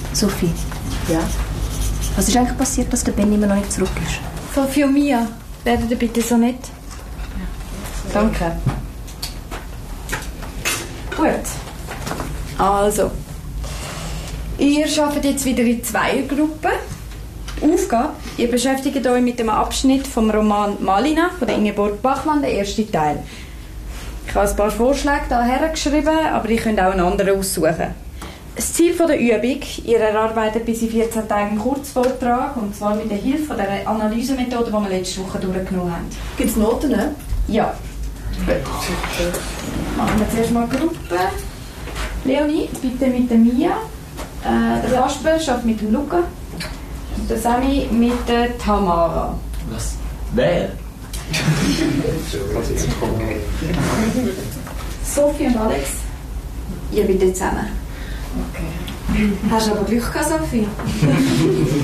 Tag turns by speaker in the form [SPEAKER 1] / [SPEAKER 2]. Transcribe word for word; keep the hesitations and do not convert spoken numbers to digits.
[SPEAKER 1] Sophie.
[SPEAKER 2] Ja?
[SPEAKER 1] Was ist eigentlich passiert, dass der Ben immer noch nicht zurück ist?
[SPEAKER 3] Sophie und Mia, werden ihr bitte so nett?
[SPEAKER 2] Ja.
[SPEAKER 3] Danke. Gut. Also. Ihr arbeitet jetzt wieder in Zweiergruppen. Aufgabe: Ihr beschäftigt euch mit dem Abschnitt vom Roman Malina von der Ingeborg Bachmann, der erste Teil. Ich habe ein paar Vorschläge hierher geschrieben, aber ihr könnt auch einen anderen aussuchen. Das Ziel der Übung: Ihr erarbeitet bis in vierzehn Tagen einen Kurzvortrag, und zwar mit der Hilfe von der Analysemethode, die wir letzte Woche durchgenommen haben.
[SPEAKER 2] Gibt es Noten, ne?
[SPEAKER 3] Ja. Gut. Machen wir zuerst mal Gruppe. Leonie, bitte mit der Mia. Äh, der Kasper arbeitet mit dem Luca. Und der Sammy mit der Tamara.
[SPEAKER 4] Was? Wer?
[SPEAKER 3] Sophie und Alex, ihr bitte zusammen.
[SPEAKER 2] Okay. Hast du aber Glück gehabt, Sophie?